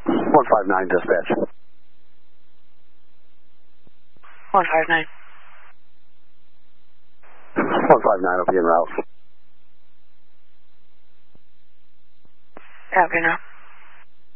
159 dispatch. 159. 159 will be en route. Copy now.